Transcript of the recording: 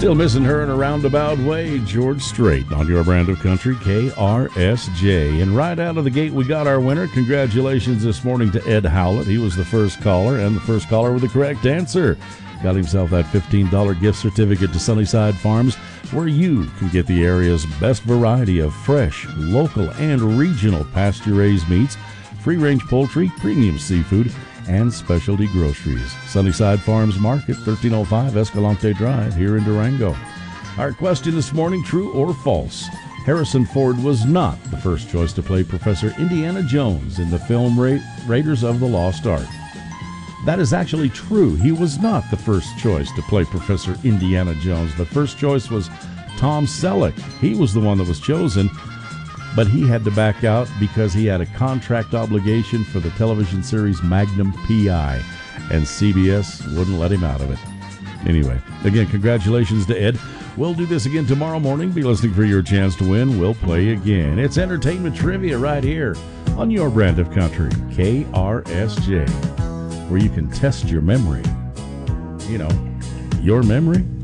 Still missing her in a roundabout way. George Strait on your brand of country, KRSJ. And right out of the gate, we got our winner. Congratulations this morning to Ed Howlett. He was the first caller, and the first caller with the correct answer. Got himself that $15 gift certificate to Sunnyside Farms, where you can get the area's best variety of fresh, local, and regional pasture-raised meats, free-range poultry, premium seafood, and specialty groceries. Sunnyside Farms Market, 1305 Escalante Drive, here in Durango. Our question this morning, true or false? Harrison Ford was not the first choice to play Professor Indiana Jones in the film Raiders of the Lost Ark. That is actually true. He was not the first choice to play Professor Indiana Jones. The first choice was Tom Selleck. He was the one that was chosen, but he had to back out because he had a contract obligation for the television series Magnum P.I., and CBS wouldn't let him out of it. Anyway, again, congratulations to Ed. We'll do this again tomorrow morning. Be listening for your chance to win. We'll play again. It's entertainment trivia right here on your brand of country, KRSJ, where you can test your memory. You know, your memory